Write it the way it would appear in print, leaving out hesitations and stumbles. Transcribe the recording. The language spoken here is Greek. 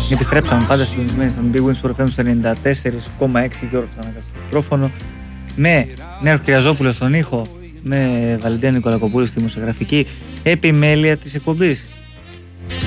Επιστρέψαμε πάντα συντονισμένοι στον Big Wins FM στο 94,6 και όρθος αναγκαστικό στο μικρόφωνο. Με Νέαρχο Κυριαζόπουλο στον ήχο, με Βαλεντίνο Νικολακοπούλου στη δημοσιογραφική επιμέλεια της εκπομπής.